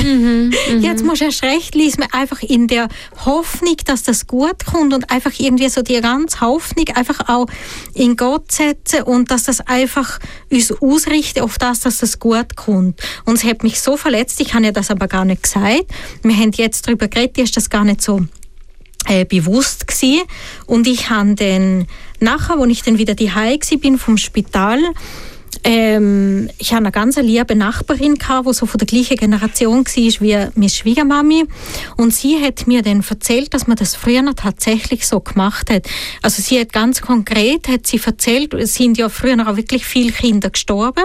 Jetzt musst du erst recht lesen, einfach in der Hoffnung, dass das gut kommt und einfach irgendwie so die ganze Hoffnung einfach auch in Gott setzen und dass das einfach uns ausrichtet auf das, dass das gut kommt. Und es hat mich so verletzt, ich habe ja das aber gar nicht gesagt. Wir haben jetzt darüber geredet, ist das gar nicht so bewusst gewesen. Und ich habe dann nachher, als ich dann wieder daheim bin vom Spital, ich hatte eine ganz liebe Nachbarin, die so von der gleichen Generation war wie meine Schwiegermami. Und sie hat mir dann erzählt, dass man das früher noch tatsächlich so gemacht hat. Also sie hat ganz konkret erzählt, es sind ja früher auch wirklich viele Kinder gestorben.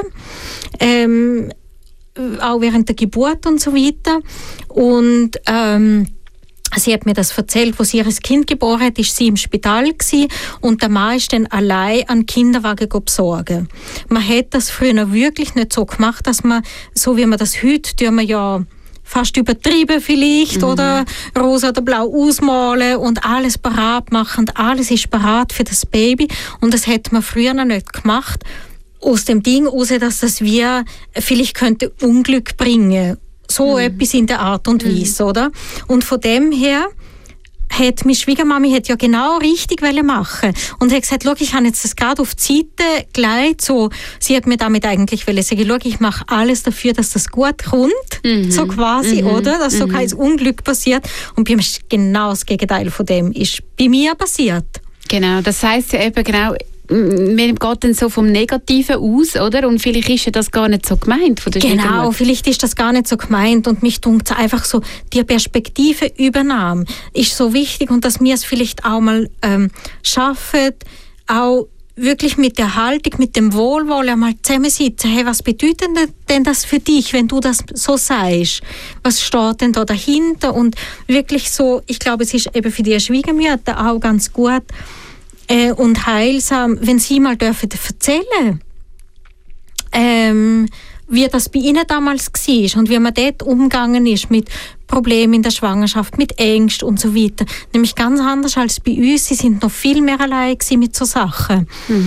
Auch während der Geburt und so weiter. Und sie hat mir das erzählt, als sie ihr Kind geboren hat, war sie im Spital gewesen, und der Mann ist dann allein an den Kinderwagen besorgen. Man hat das früher wirklich nicht so gemacht, dass man, so wie man das heute, tun wir ja fast übertrieben vielleicht, oder rosa oder blau ausmalen und alles parat machen, und alles ist parat für das Baby, und das hat man früher noch nicht gemacht, aus dem Ding heraus, dass das wir vielleicht könnte Unglück bringen. So etwas in der Art und Weise, oder? Und von dem her hat meine Schwiegermami ja genau richtig machen und hat gesagt, schau, ich habe jetzt das gerade auf die Seite gelegt, so. Sie hat mir damit eigentlich sagen, schau, ich mache alles dafür, dass das gut kommt, so quasi, oder? Dass so kein Unglück passiert. Und bei mir ist genau das Gegenteil von dem ist bei mir passiert. Genau, das heisst ja eben genau, man geht dann so vom Negativen aus, oder? Und vielleicht ist ja das gar nicht so gemeint von der Genau, Schwiegermutter. vielleicht ist das gar nicht so gemeint, und mich dunkt einfach so, die Perspektivenübernahme ist so wichtig, und dass wir es vielleicht auch mal schaffen, auch wirklich mit der Haltung, mit dem Wohlwollen einmal zusammensitzen. Hey, was bedeutet denn das für dich, wenn du das so sagst? Was steht denn da dahinter? Und wirklich so, ich glaube, es ist eben für die Schwiegermütter auch ganz gut, und heilsam, wenn Sie mal dürfen erzählen, wie das bei Ihnen damals war und wie man dort umgegangen ist mit Problemen in der Schwangerschaft, mit Ängsten und so weiter. Nämlich ganz anders als bei uns. Sie sind noch viel mehr allein mit so Sachen.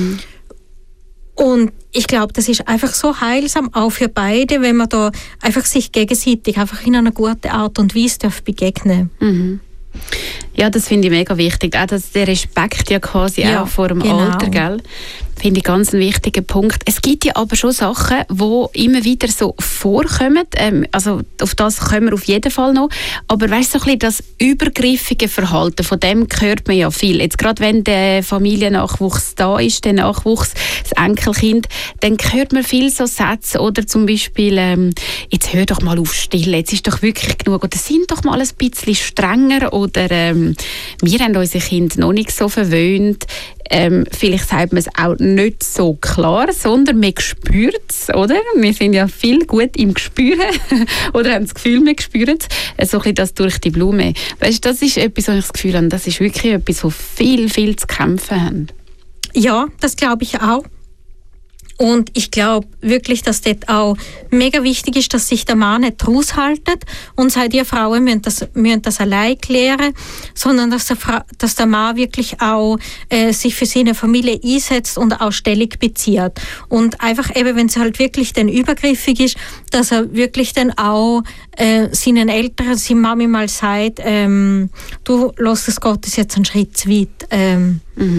Und ich glaube, das ist einfach so heilsam, auch für beide, wenn man da einfach sich gegenseitig einfach in einer guten Art und Weise begegnen darf. Ja, das finde ich mega wichtig. Auch der Respekt ja quasi auch vor dem Alter, gell? Finde ich ganz einen wichtigen Punkt. Es gibt ja aber schon Sachen, die immer wieder so vorkommen. Also auf das kommen wir auf jeden Fall noch. Aber weißt du, so ein bisschen das übergriffige Verhalten, von dem hört man ja viel. Jetzt gerade wenn der Familiennachwuchs da ist, der Nachwuchs, das Enkelkind, dann hört man viel so Sätze, oder zum Beispiel, jetzt hör doch mal auf stillen, jetzt ist doch wirklich genug, oder sind doch mal ein bisschen strenger, oder wir haben unsere Kinder noch nicht so verwöhnt. Vielleicht sagt man es auch nicht so klar, sondern man spürt es, oder? Wir sind ja viel gut im Gespüren oder haben das Gefühl, wir spüren es. So ein bisschen das durch die Blume. Weißt du, das ist etwas, wo ich das Gefühl habe, das ist wirklich etwas, wo viel zu kämpfen haben. Ja, das glaube ich auch. Und ich glaube wirklich, dass dort auch mega wichtig ist, dass sich der Mann nicht raushaltet und sagt, ihr Frauen müssen das allein klären, sondern dass der Mann wirklich auch sich für seine Familie einsetzt und auch Stellung bezieht. Und einfach eben, wenn es halt wirklich dann übergriffig ist, dass er wirklich dann auch seinen Eltern, seiner Mami mal sagt, du lässt es Gottes jetzt einen Schritt zu weit.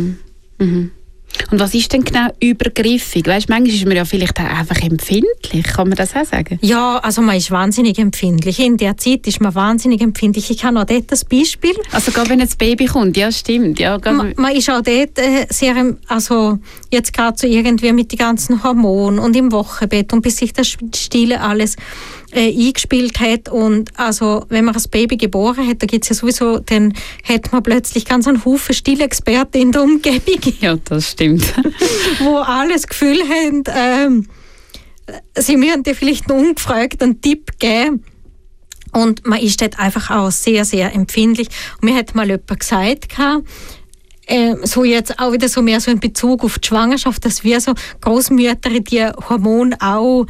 Und was ist denn genau übergriffig? Weißt, manchmal ist man ja vielleicht auch einfach empfindlich. Kann man das auch sagen? Ja, also man ist wahnsinnig empfindlich. In der Zeit ist man wahnsinnig empfindlich. Ich habe auch dort das Beispiel. Also gerade wenn ein Baby kommt, ja stimmt. Ja, man ist auch dort sehr, also jetzt gerade so irgendwie mit den ganzen Hormonen und im Wochenbett und bis sich das Stille alles eingespielt hat, und also wenn man ein Baby geboren hat, da gibt's ja sowieso, dann hat man plötzlich ganz einen Haufen Stillexperten in der Umgebung. Ja, das stimmt. Wo alles Gefühl haben, sie müssen dir vielleicht einen ungefragten Tipp geben. Und man ist dort einfach auch sehr, sehr empfindlich. Und mir hat mal jemand gesagt, so jetzt auch wieder so mehr so in Bezug auf die Schwangerschaft, dass wir so Großmütter die Hormone auch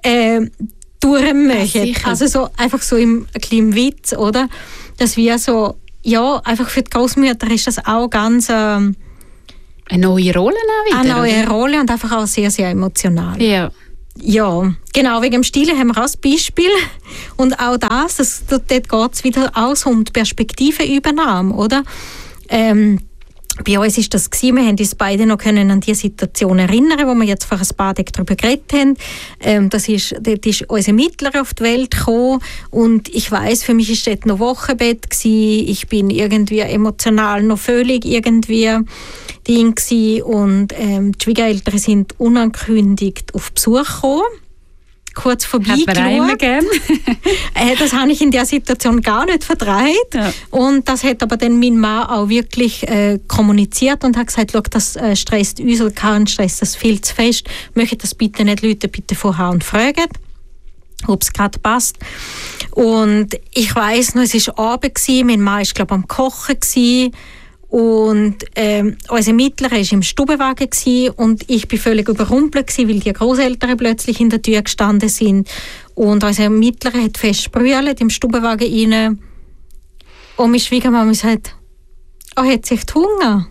durchmachen. Also so einfach so ein kleinen Witz, oder? Dass wir so, ja, einfach für die Großmütter ist das auch ganz eine neue Rolle auch wieder, eine neue Rolle und einfach auch sehr, sehr emotional. Ja. Ja, genau, wegen dem Stillen haben wir auch das Beispiel. Und auch dort geht es wieder aus um die Perspektivenübernahme, oder? Bei uns ist das gewesen, wir haben uns beide noch an die Situation erinnern, wo wir jetzt vor ein paar Tagen darüber geredet haben. Dort ist unser Mittlerer auf die Welt gekommen und ich weiss, für mich ist dort noch Wochenbett gewesen. Ich bin irgendwie emotional noch völlig irgendwie Ding gewesen und die Schwiegereltern sind unangekündigt auf Besuch gekommen. Kurz vorbeigeschaut. Das habe ich in der Situation gar nicht verdreht. Ja. Und das hat aber dann mein Mann auch wirklich kommuniziert und hat gesagt, schau, das stresst uns oder kann stresst das viel zu fest. Möchte das bitte nicht Leute bitte vorher und fragen, ob es gerade passt. Und ich weiss noch, es war Abend gewesen, mein Mann war, glaube ich, am Kochen gewesen. Und unser Mittlerer war im Stubenwagen gewesen, und ich war völlig überrumpelt gewesen, weil die Großeltern plötzlich in der Tür gestanden sind. Und unser Mittlerer hat fest sprühlet im Stubenwagen rein. Und meine Schwiegermama sagt, hat sie echt Hunger?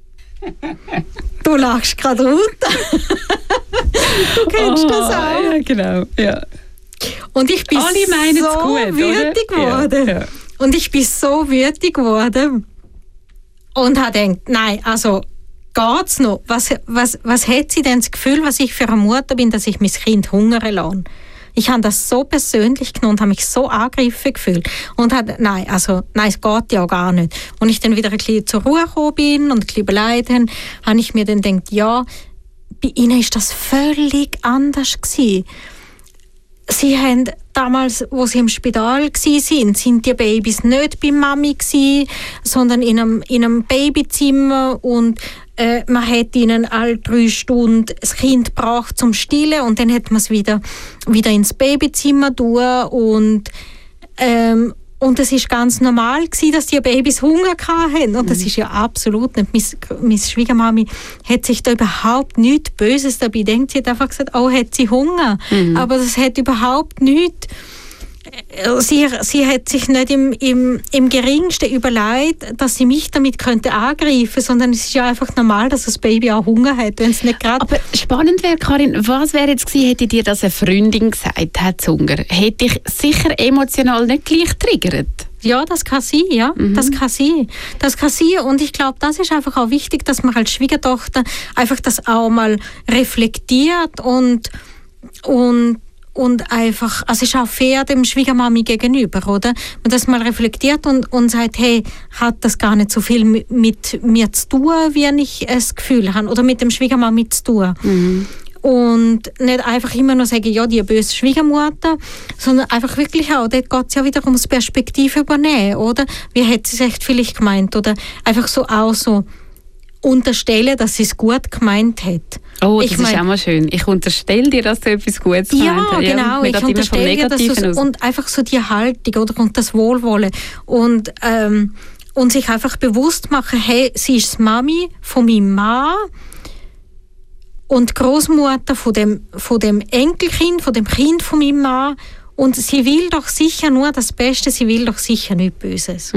Du lachst gerade runter. Du kennst das auch. Ja, genau. Ja. Und ich bin so gut, wütig geworden. Ja. Und ich bin so wütig geworden. Und habe gedacht, nein, also geht's noch? Was hat sie denn das Gefühl, was ich für eine Mutter bin, dass ich mein Kind hungern lasse? Ich habe das so persönlich genommen und habe mich so angegriffen gefühlt. Und nein, es geht ja gar nicht. Und ich dann wieder ein bisschen zur Ruhe gekommen bin und ein bisschen beleidigt habe ich mir dann gedacht, ja, bei ihnen ist das völlig anders gewesen. Sie haben damals, wo sie im Spital waren, sind die Babys nicht bei Mami gewesen, sondern in einem Babyzimmer, und man hat ihnen alle 3 Stunden das Kind gebracht zum Stillen und dann hat man es wieder ins Babyzimmer tun und es ist ganz normal gewesen, dass die Babys Hunger hatten. Und das ist ja absolut nicht. Meine Schwiegermami hat sich da überhaupt nichts Böses dabei gedacht. Sie hat einfach gesagt, hat sie Hunger. Aber das hat überhaupt nichts. Sie hat sich nicht im Geringsten überlegt, dass sie mich damit könnte angreifen, sondern es ist ja einfach normal, dass das Baby auch Hunger hat, wenn es nicht gerade... Aber spannend wäre, Karin, was wäre jetzt gewesen, hätte dir das eine Freundin gesagt, hat Hunger? Hätte dich sicher emotional nicht gleich triggert? Ja, das kann sein, ja. Das kann sein. Und ich glaube, das ist einfach auch wichtig, dass man als Schwiegertochter einfach das auch mal reflektiert und einfach, also es ist auch fair dem Schwiegermami gegenüber, oder? Und dass man reflektiert und sagt, hey, hat das gar nicht so viel mit mir zu tun, wie ich das Gefühl habe, oder mit dem Schwiegermami zu tun. Und nicht einfach immer nur sagen, ja, die böse Schwiegermutter, sondern einfach wirklich auch, dort geht es ja wieder ums Perspektive übernehmen, oder? Wie hat sie es echt vielleicht gemeint? Oder einfach so auch so unterstellen, dass sie es gut gemeint hat. Oh, das ist auch mal schön. Ich unterstelle dir, dass du etwas Gutes gemeint hast. Ja, genau. Ich unterstelle dir, dass du und einfach so die Haltung, oder, und das Wohlwollen. Und sich einfach bewusst machen, hey, sie ist die Mami von meinem Mann und die Großmutter von dem Enkelkind, von dem Kind von meinem Mann. Und sie will doch sicher nur das Beste, sie will doch sicher nichts Böses.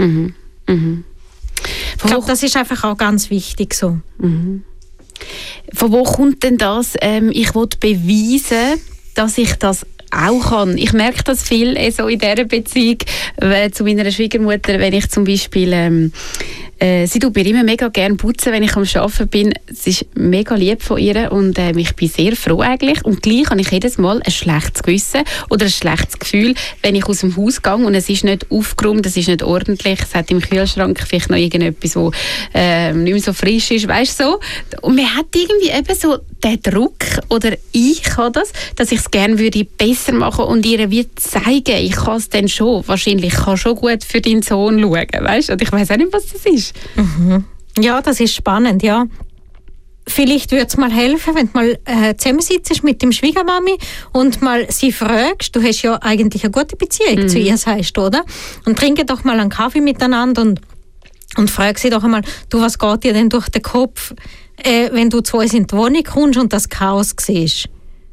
Ich glaube, das ist einfach auch ganz wichtig so. Von wo kommt denn das, ich will beweisen, dass ich das auch kann? Ich merke das viel so in dieser Beziehung zu meiner Schwiegermutter, wenn ich zum Beispiel... sie tut mir immer mega gerne putzen, wenn ich am Arbeiten bin. Es ist mega lieb von ihr und ich bin sehr froh eigentlich. Und gleich habe ich jedes Mal ein schlechtes Gewissen oder ein schlechtes Gefühl, wenn ich aus dem Haus gehe und es ist nicht aufgeräumt, es ist nicht ordentlich, es hat im Kühlschrank vielleicht noch irgendetwas, wo nicht mehr so frisch ist, weißt du so. Und man hat irgendwie eben so den Druck, oder ich habe das, dass ich es gerne würde besser machen und ihr wie zeigen, ich kann es dann schon. Wahrscheinlich kann schon gut für deinen Sohn schauen, weißt du? Und ich weiss auch nicht, was das ist. Ja, das ist spannend, ja. Vielleicht würde es mal helfen, wenn du mal zusammensitzt mit dem Schwiegermami und mal sie fragst, du hast ja eigentlich eine gute Beziehung zu ihr, sagst du, oder? Und trinke doch mal einen Kaffee miteinander und frag sie doch einmal, du, was geht dir denn durch den Kopf, wenn du zu uns in die Wohnung kommst und das Chaos siehst?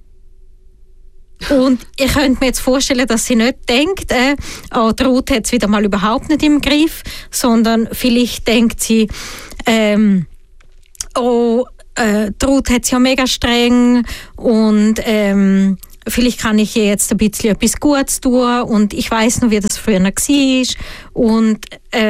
Und ich könnte mir jetzt vorstellen, dass sie nicht denkt, die Ruth hat es wieder mal überhaupt nicht im Griff, sondern vielleicht denkt sie, die Ruth hat es ja mega streng und vielleicht kann ich ihr jetzt ein bisschen etwas Gutes tun und ich weiß noch, wie das früher war und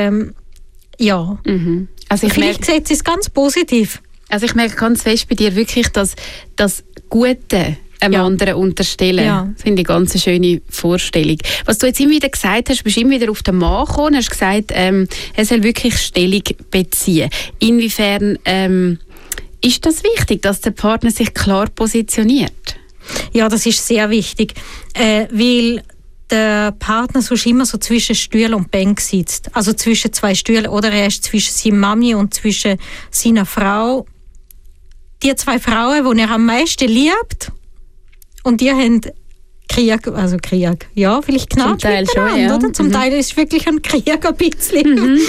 ja. Mhm. Also vielleicht sieht es ganz positiv. Also ich merke ganz fest bei dir wirklich, dass das Gute einem anderen unterstellen. Ja. Das finde ich eine ganz schöne Vorstellung. Was du jetzt immer wieder gesagt hast, bist du immer wieder auf den Mann gekommen, hast gesagt, er soll wirklich Stellung beziehen. Inwiefern ist das wichtig, dass der Partner sich klar positioniert? Ja, das ist sehr wichtig, weil der Partner sonst immer so zwischen Stuhl und Bank sitzt. Also zwischen zwei Stühlen oder er ist zwischen seiner Mami und zwischen seiner Frau. Die zwei Frauen, die er am meisten liebt, und die haben Krieg, ja, vielleicht knapp zum Teil schon, ja. Oder? Zum Teil ist es wirklich ein Krieg ein bisschen.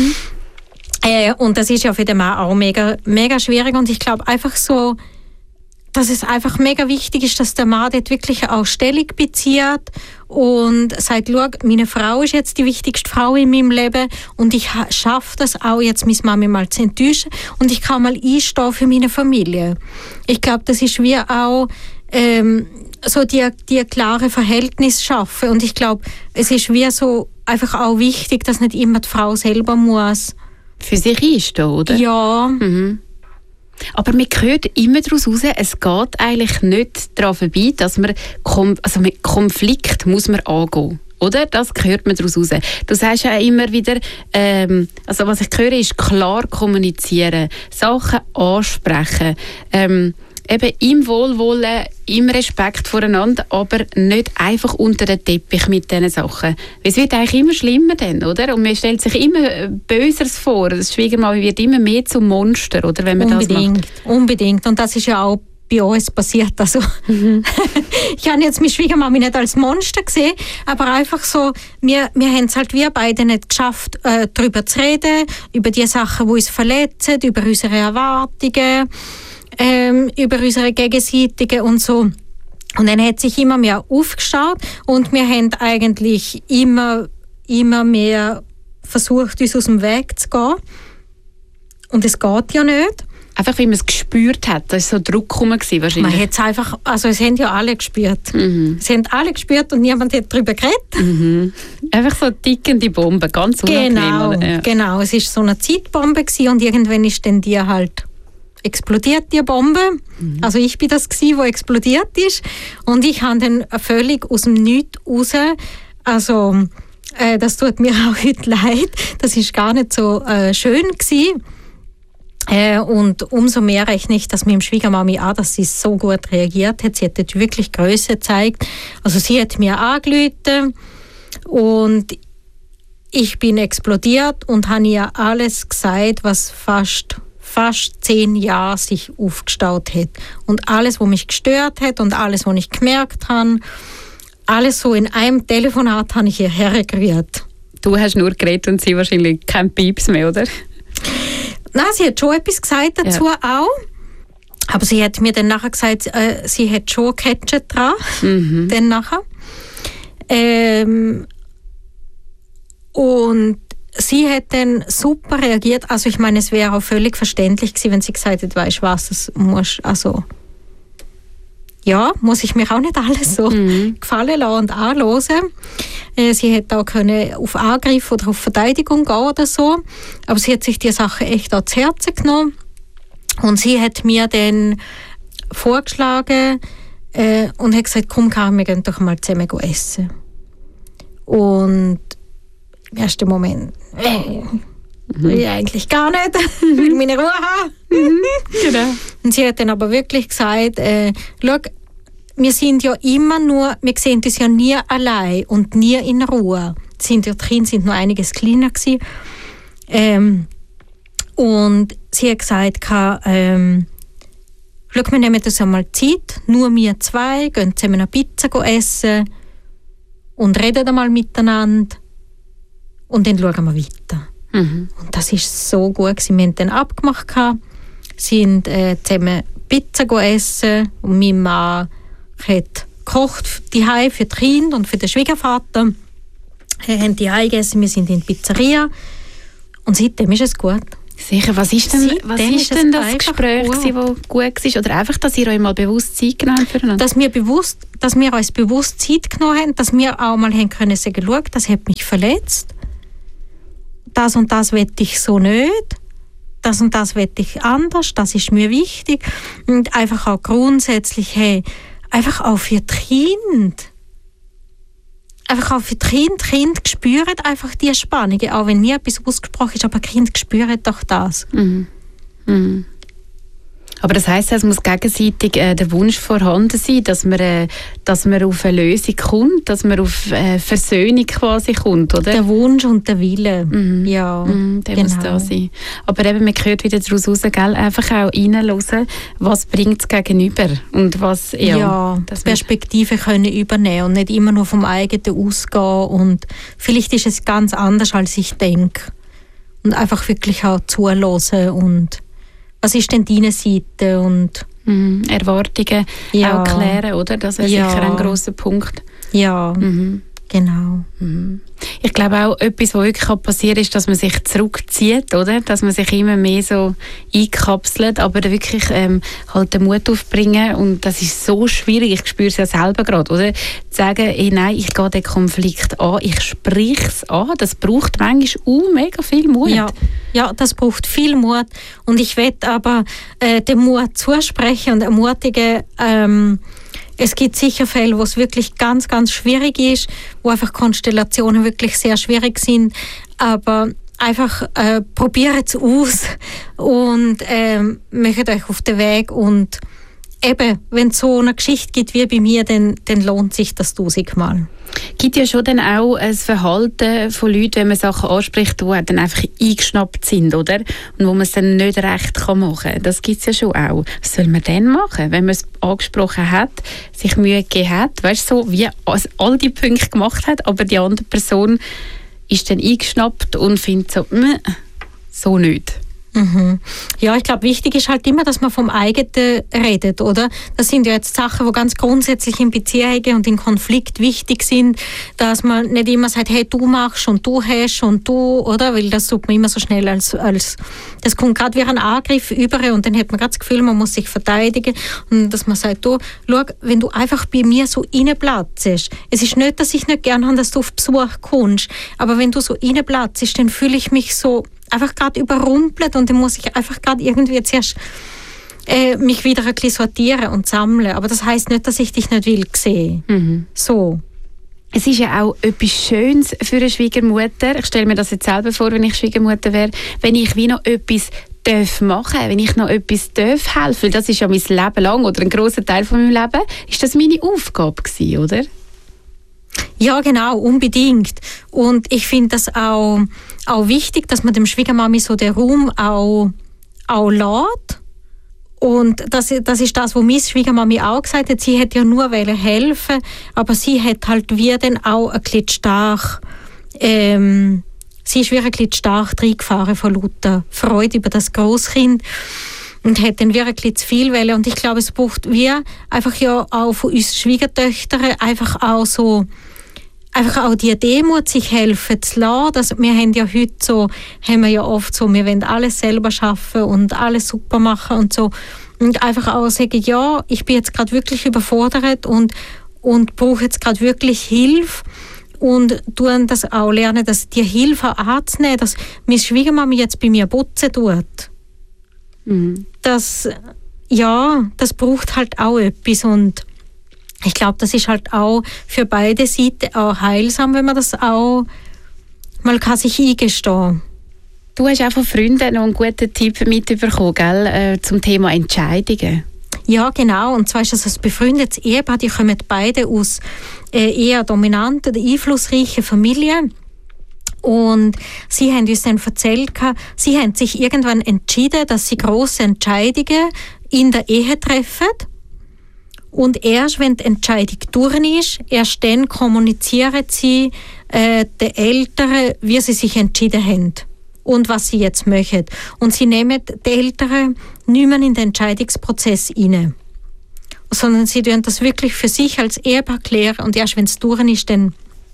Und das ist ja für den Mann auch mega, mega schwierig. Und ich glaube einfach so, dass es einfach mega wichtig ist, dass der Mann dort wirklich auch Stellung bezieht und sagt, schau, meine Frau ist jetzt die wichtigste Frau in meinem Leben und ich schaffe das auch, jetzt meine Mami mal zu enttäuschen und ich kann mal einstehen für meine Familie. Ich glaube, das ist wie auch so die klare Verhältnis schaffen und ich glaube, es ist wie so einfach auch wichtig, dass nicht immer die Frau selber muss für sich einstehen, oder? Ja. Mhm. Aber man hört immer daraus heraus, es geht eigentlich nicht daran vorbei, dass man mit Konflikt muss man angehen. Oder? Das hört man daraus heraus. Du sagst ja immer wieder, also was ich höre, ist klar kommunizieren, Sachen ansprechen, eben im Wohlwollen, im Respekt voreinander, aber nicht einfach unter den Teppich mit diesen Sachen. Es wird eigentlich immer schlimmer dann, oder? Und man stellt sich immer Böseres vor. Das Schwiegermann wird immer mehr zum Monster, oder? Wenn man das macht. Unbedingt. Und das ist ja auch bei uns passiert. Also, ich habe jetzt meine Schwiegermama nicht als Monster gesehen, aber einfach so, wir haben es halt wir beide nicht geschafft, darüber zu reden, über die Sachen, die uns verletzen, über unsere Erwartungen, über unsere Gegenseitigen und so. Und dann hat sich immer mehr aufgestaut und wir haben eigentlich immer mehr versucht, uns aus dem Weg zu gehen. Und es geht ja nicht. Einfach, wie man es gespürt hat. Da war so Druck wahrscheinlich. Man hat es einfach, also es haben ja alle gespürt. Es haben alle gespürt und niemand hat darüber geredet. Einfach so tickende Bombe, ganz unangenehm. Genau. Es war so eine Zeitbombe gewesen und irgendwann ist dann die halt explodiert, die Bombe. Also ich bin das gewesen, wo explodiert ist. Und ich habe dann völlig aus dem Nichts raus, also das tut mir auch heute leid, das ist gar nicht so schön gewesen. Und umso mehr rechne ich das mit dem Schwiegermami an, dass sie so gut reagiert hat. Sie hat dort wirklich Größe gezeigt. Also sie hat mir angerufen und ich bin explodiert und habe ihr alles gesagt, was fast 10 Jahre sich aufgestaut hat. Und alles, was mich gestört hat und alles, was ich gemerkt habe, alles so in einem Telefonat habe ich ihr hergerührt. Du hast nur geredet und sie wahrscheinlich kein Pieps mehr, oder? Nein, sie hat schon etwas gesagt dazu auch. Aber sie hat mir dann nachher gesagt, sie hat schon gecatcht dran. Dann nachher. Und sie hat dann super reagiert. Also ich meine, es wäre auch völlig verständlich gewesen, wenn sie gesagt hätte, weißt du was, das muss, also ja, muss ich mir auch nicht alles so gefallen lassen und anhören. Sie hätte auch können auf Angriff oder auf Verteidigung gehen oder so. Aber sie hat sich die Sache echt auch zu Herzen genommen. Und sie hat mir dann vorgeschlagen und hat gesagt, komm Karin, wir gehen doch mal zusammen essen. Und im ersten Moment, will ich eigentlich gar nicht, will meine Ruhe haben. Genau. Und sie hat dann aber wirklich gesagt, schau, wir sind ja immer nur, wir sehen uns ja nie allein und nie in Ruhe. Die Kinder sind noch einiges kleiner gewesen. Und sie hat gesagt, schau, wir nehmen uns einmal Zeit, nur wir zwei, gehen zusammen eine Pizza essen und reden einmal miteinander und dann schauen wir weiter. Und das war so gut gewesen. Wir haben dann abgemacht, sind zusammen Pizza essen und mein Mann hat gekocht daheim für die Kinder und für den Schwiegervater. Wir haben daheim gegessen, wir sind in die Pizzeria und seitdem ist es gut. Sicher, was ist denn das Gespräch, das gut war? Oder einfach, dass ihr euch mal bewusst Zeit genommen habt füreinander? Dass wir uns bewusst Zeit genommen haben, dass wir auch mal haben können sagen, schau, das hat mich verletzt. Das und das will ich so nicht. Das und das will ich anders. Das ist mir wichtig. Und einfach auch grundsätzlich, hey, einfach auch für die Kinder. Einfach auch für die Kinder spüren einfach die Spannungen, auch wenn nie etwas ausgesprochen ist, aber die Kinder spüren doch das. Mhm. Mhm. Aber das heisst, es muss gegenseitig der Wunsch vorhanden sein, dass man auf eine Lösung kommt, dass man auf Versöhnung quasi kommt, oder? Der Wunsch und der Wille, ja. Der muss da sein. Aber eben, man hört wieder daraus raus, gell? Einfach auch reinhören, was bringt es gegenüber und was, das Perspektive können übernehmen und nicht immer nur vom eigenen ausgehen und vielleicht ist es ganz anders, als ich denke. Und einfach wirklich auch zuhören und was ist denn deine Seite? Und Erwartungen auch klären, oder? Das wäre sicher ein grosser Punkt. Ja, genau. Ich glaube auch, etwas, was wirklich passieren kann, ist, dass man sich zurückzieht, oder? Dass man sich immer mehr so einkapselt, aber dann wirklich halt den Mut aufbringen. Und das ist so schwierig, ich spüre es ja selber gerade, oder? Zu sagen, hey, nein, ich gehe den Konflikt an, ich spreche es an, das braucht manchmal mega viel Mut. Ja, das braucht viel Mut. Und ich will aber den Mut zusprechen und ermutigen, es gibt sicher Fälle, wo es wirklich ganz, ganz schwierig ist, wo einfach Konstellationen wirklich sehr schwierig sind. Aber einfach probiert es aus und macht euch auf den Weg. Und eben, wenn es so eine Geschichte gibt wie bei mir, dann lohnt sich das 1000-mal. Gibt ja schon dann auch ein Verhalten von Leuten, wenn man Sachen anspricht, die dann einfach eingeschnappt sind, oder? Und wo man es dann nicht recht machen kann. Das gibt es ja schon auch. Was soll man dann machen, wenn man es angesprochen hat, sich Mühe gegeben hat, weißt du, so wie all die Punkte gemacht hat, aber die andere Person ist dann eingeschnappt und findet so nicht. Ja, ich glaube, wichtig ist halt immer, dass man vom Eigenen redet, oder? Das sind ja jetzt Sachen, die ganz grundsätzlich in Beziehungen und in Konflikt wichtig sind, dass man nicht immer sagt, hey, du machst und du hast und du, oder? Weil das tut man immer so schnell als das kommt gerade wie ein Angriff über und dann hat man gerade das Gefühl, man muss sich verteidigen und dass man sagt, du, schau, wenn du einfach bei mir so reinplatzt, es ist nicht, dass ich nicht gerne habe, dass du auf Besuch kommst, aber wenn du so reinplatzt, dann fühle ich mich so einfach gerade überrumpelt und dann muss ich einfach gerade irgendwie zuerst mich wieder ein bisschen sortieren und sammeln. Aber das heisst nicht, dass ich dich nicht will sehen. So. Es ist ja auch etwas Schönes für eine Schwiegermutter. Ich stelle mir das jetzt selber vor, wenn ich Schwiegermutter wäre, wenn ich wie noch etwas machen darf, wenn ich noch etwas helfen darf. Das ist ja mein Leben lang oder ein grosser Teil von meinem Leben. Ist das meine Aufgabe gewesen, oder? Ja, genau, unbedingt. Und ich finde das auch wichtig, dass man dem Schwiegermami so den Raum auch lässt. Und das ist das, was meine Schwiegermami auch gesagt hat. Sie hätte ja nur helfen, aber sie hat halt wie dann auch ein bisschen stark, sie ist wie ein bisschen stark reingefahren von lauter Freude über das Grosskind und hat dann wirklich zu viel wollen. Und ich glaube, es braucht wie einfach ja auch von uns Schwiegertöchtern einfach auch die Demut, sich helfen zu lassen. Wir haben ja heute haben wir ja oft so, wir wollen alles selber schaffen und alles super machen und so. Und einfach auch sagen, ja, ich bin jetzt gerade wirklich überfordert und brauche jetzt gerade wirklich Hilfe. Und tun das auch lernen, dass die Hilfe anzunehmen, dass meine Schwiegermama jetzt bei mir putzen tut. Das braucht halt auch etwas und ich glaube, das ist halt auch für beide Seiten auch heilsam, wenn man das auch mal kann sich eingestehen. Du hast auch von Freunden noch einen guten Tipp mitbekommen, gell, zum Thema Entscheidungen. Ja, genau. Und zwar ist das ein befreundetes Ehepaar, die kommen beide aus eher dominanten, einflussreichen Familien. Und sie haben uns dann erzählt, sie haben sich irgendwann entschieden, dass sie grosse Entscheidungen in der Ehe treffen. Und erst wenn die Entscheidung durch ist, erst dann kommunizieren sie den Eltern, wie sie sich entschieden haben und was sie jetzt möchten. Und sie nehmen die Eltern nicht mehr in den Entscheidungsprozess rein, sondern sie tun das wirklich für sich als Ehepaar klären und erst wenn es durch ist, dann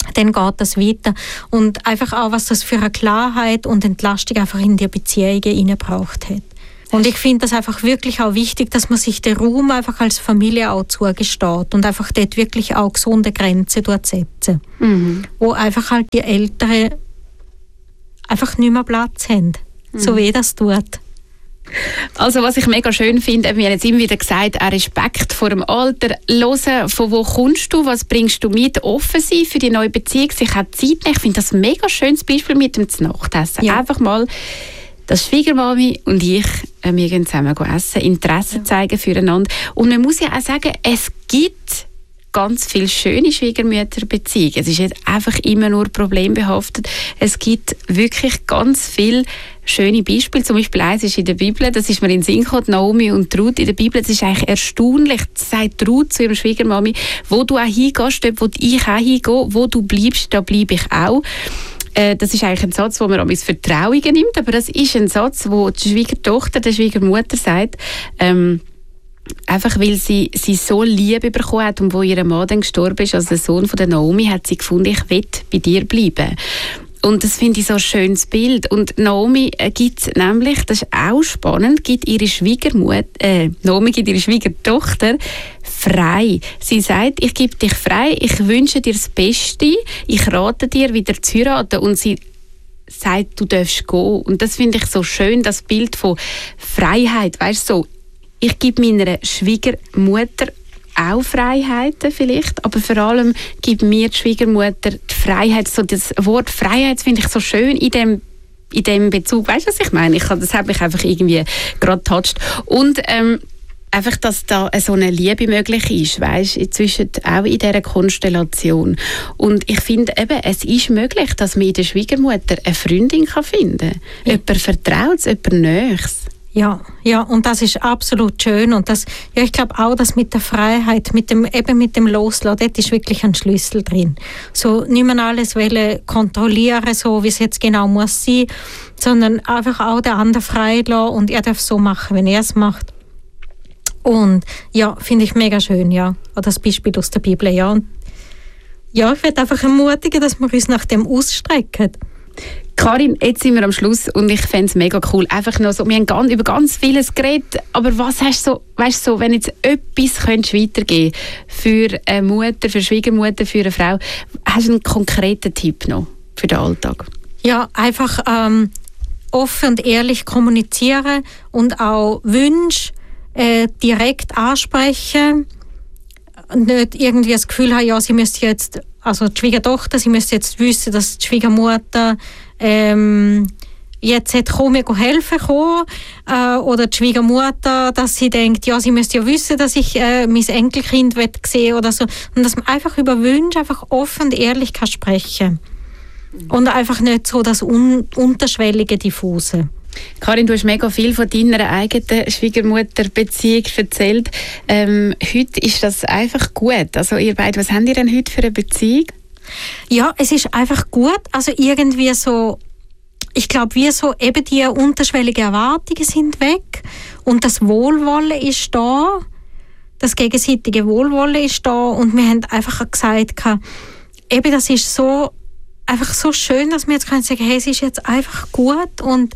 dann geht das weiter. Und einfach auch, was das für eine Klarheit und Entlastung einfach in die Beziehungen hineingebracht hat. Und ich finde das einfach wirklich auch wichtig, dass man sich den Raum einfach als Familie auch zugesteht und einfach dort wirklich auch gesunde Grenzen setzen. Wo einfach halt die Älteren einfach nicht mehr Platz haben, so wie das tut. Also was ich mega schön finde, wir haben jetzt immer wieder gesagt, auch Respekt vor dem Alter, hören, von wo kommst du, was bringst du mit, offen sein für die neue Beziehung, sich auch Zeit nehmen. Ich finde das ein mega schönes Beispiel mit dem Nachtessen. Ja. Einfach mal, dass Schwiegermami und ich, wir gehen zusammen essen, Interesse zeigen füreinander. Und man muss ja auch sagen, es gibt ganz viele schöne Schwiegermütterbeziehungen. Es ist jetzt einfach immer nur problembehaftet. Es gibt wirklich ganz viele schöne Beispiele. Zum Beispiel eins ist in der Bibel, das ist mir in den Sinn gekommen, Naomi und Ruth in der Bibel. Das ist eigentlich erstaunlich. Das sagt Ruth zu ihrem Schwiegermami, wo du auch hingehst, dort wo ich auch hingehe, wo du bleibst, da bleibe ich auch. Das ist eigentlich ein Satz, wo man an Vertrauungen nimmt, aber das ist ein Satz, wo die Schwiegertochter der Schwiegermutter sagt, einfach weil sie so Liebe bekommen hat und wo ihr Mann dann gestorben ist, also der Sohn von der Naomi, hat sie gefunden, ich will bei dir bleiben. Und das finde ich so ein schönes Bild. Und Naomi gibt nämlich, das ist auch spannend, Naomi gibt ihre Schwiegertochter frei. Sie sagt, ich gebe dich frei, ich wünsche dir das Beste, ich rate dir, wieder zu heiraten. Und sie sagt, du darfst gehen. Und das finde ich so schön, das Bild von Freiheit. Weißt du, so, ich gebe meiner Schwiegermutter auch Freiheiten vielleicht, aber vor allem gibt mir die Schwiegermutter die Freiheit. So das Wort Freiheit finde ich so schön in dem Bezug. Weißt du, was ich meine? Das hat mich einfach irgendwie gerade getoucht. Und einfach, dass da so eine Liebe möglich ist, weißt, auch in dieser Konstellation. Und ich finde eben, es ist möglich, dass man in der Schwiegermutter eine Freundin finden kann. Ja. Jemand Vertrautes, jemand Nächstes. Ja, und das ist absolut schön. Und das, ja, ich glaube auch, dass mit der Freiheit, mit dem Loslassen, dort ist wirklich ein Schlüssel drin. So nicht mehr alles kontrollieren, so wie es jetzt genau muss sein, sondern einfach auch den anderen frei lassen und er darf so machen, wenn er es macht. Und ja, finde ich mega schön, ja. Das Beispiel aus der Bibel, ja. Und ja, ich werde einfach ermutigen, dass wir uns nach dem ausstrecken. Karin, jetzt sind wir am Schluss und ich fände es mega cool. Einfach noch so, wir haben über ganz vieles geredet, aber was hast du so, weißt du, wenn jetzt etwas weitergeben für eine Mutter, für eine Schwiegermutter, für eine Frau, hast du einen konkreten Tipp noch für den Alltag? Ja, einfach offen und ehrlich kommunizieren und auch Wünsche direkt ansprechen. Nicht irgendwie das Gefühl haben, ja, sie müsste jetzt, also die Schwiegertochter, sie müsste jetzt wissen, dass die Schwiegermutter jetzt hat mir helfen kommen, oder die Schwiegermutter, dass sie denkt, ja, sie müsste ja wissen, dass ich mein Enkelkind sehen oder so. Und dass man einfach über Wünsche einfach offen und ehrlich kann sprechen. Und einfach nicht so das unterschwellige, diffuse. Karin, du hast mega viel von deiner eigenen Schwiegermutterbeziehung erzählt. Heute ist das einfach gut. Also ihr beide, was habt ihr denn heute für eine Beziehung? Ja, es ist einfach gut. Also irgendwie so, ich glaube, wie so eben die unterschwelligen Erwartungen sind weg und das Wohlwollen ist da. Das gegenseitige Wohlwollen ist da und wir haben einfach gesagt, eben das ist so einfach so schön, dass wir jetzt sagen können, hey, es ist jetzt einfach gut und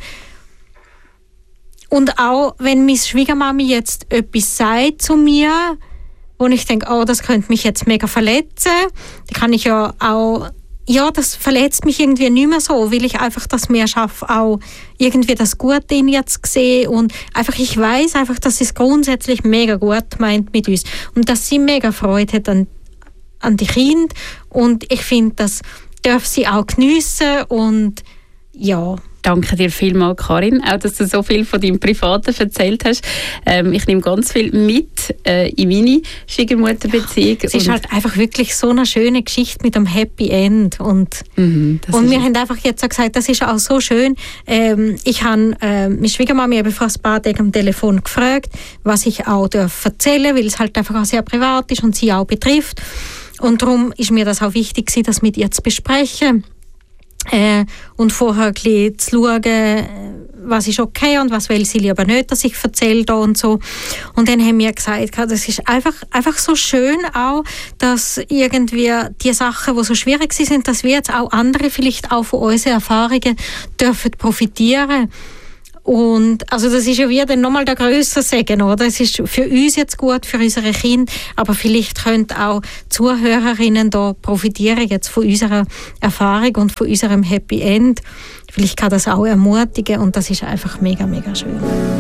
auch, wenn meine Schwiegermami jetzt etwas sagt zu mir, wo ich denke, oh, das könnte mich jetzt mega verletzen, dann kann ich ja auch, ja, das verletzt mich irgendwie nicht mehr so, weil ich einfach das mehr schaffe, auch irgendwie das Gute in ihr zu sehen und einfach, ich weiß einfach, dass sie es grundsätzlich mega gut meint mit uns und dass sie mega Freude hat an die Kinder und ich finde, das darf sie auch geniessen und ja. Danke dir vielmals, Karin, auch dass du so viel von deinem Privaten erzählt hast. Ich nehme ganz viel mit in meine Schwiegermutterbeziehung. Es ist halt einfach wirklich so eine schöne Geschichte mit einem Happy End. Und wir haben einfach jetzt auch gesagt, das ist auch so schön. Ich habe meine Schwiegermami eben vor ein paar Tagen am Telefon gefragt, was ich auch erzählen darf, weil es halt einfach auch sehr privat ist und sie auch betrifft. Und darum ist mir das auch wichtig, das mit ihr zu besprechen. Und vorher ein bisschen zu schauen, was ist okay und was will sie lieber nicht, dass ich erzähle da und so. Und dann haben wir gesagt, das ist einfach so schön auch, dass irgendwie die Sachen, die so schwierig sind, dass wir jetzt auch andere vielleicht auch von unseren Erfahrungen dürfen profitieren. Und also das ist ja wieder nochmal der grössere Segen, oder? Es ist für uns jetzt gut, für unsere Kinder, aber vielleicht können auch Zuhörerinnen da profitieren jetzt von unserer Erfahrung und von unserem Happy End. Vielleicht kann das auch ermutigen und das ist einfach mega, mega schön.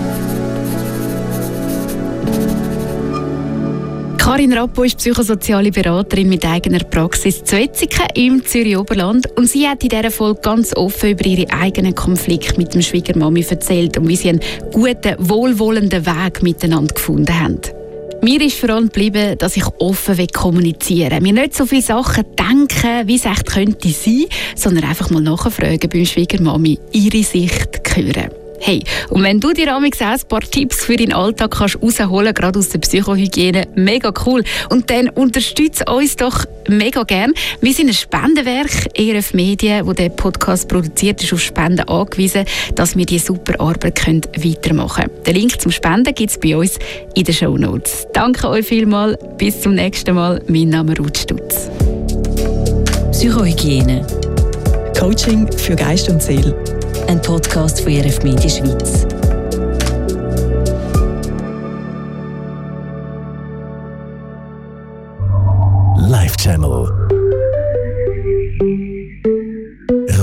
Karin Rappo ist psychosoziale Beraterin mit eigener Praxis zu Wetzikon im Zürich-Oberland und sie hat in dieser Folge ganz offen über ihre eigenen Konflikte mit dem Schwiegermami erzählt und wie sie einen guten, wohlwollenden Weg miteinander gefunden haben. Mir ist vor allem geblieben, dass ich offen kommunizieren will. Mir nicht so viele Sachen denken, wie es echt könnte sein, sondern einfach mal nachfragen beim Schwiegermami, ihre Sicht hören. Hey, und wenn du dir auch ein paar Tipps für deinen Alltag kannst rausholen, gerade aus der Psychohygiene, mega cool. Und dann unterstützt uns doch mega gern. Wir sind ein Spendenwerk, ERF Medien, wo der Podcast produziert ist, auf Spenden angewiesen, dass wir diese super Arbeit weitermachen können. Den Link zum Spenden gibt es bei uns in den Shownotes. Danke euch vielmals. Bis zum nächsten Mal. Mein Name ist Ruth Stutz. Psychohygiene. Coaching für Geist und Seele. Ein Podcast von ERF Medien Schweiz. Live Channel.